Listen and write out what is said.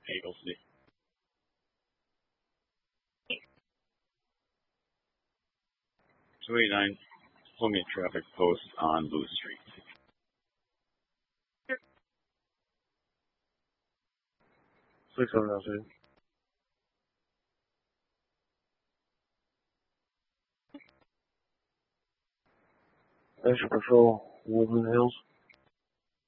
Eaglesley. 289, pull me a traffic post on Blue Street. Six on outside. Extra patrol, Woodland Hills.